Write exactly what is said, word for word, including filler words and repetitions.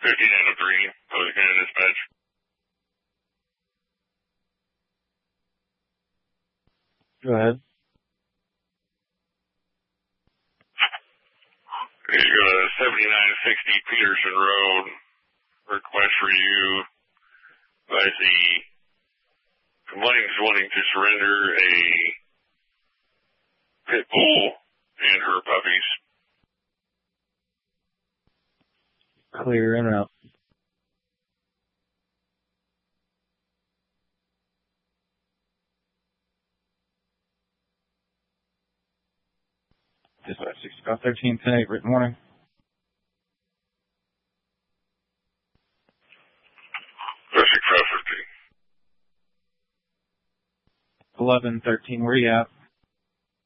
fifty-nine oh three, Public County Dispatch. Go ahead. You go to seventy-nine sixty Peterson Road. Request for you by the complainant's wanting to surrender a pit bull and her puppies. Clear and out. Dispatch sixty-five thirteen ten eight, written warning. sixty-five fifty. eleven thirteen, where you at?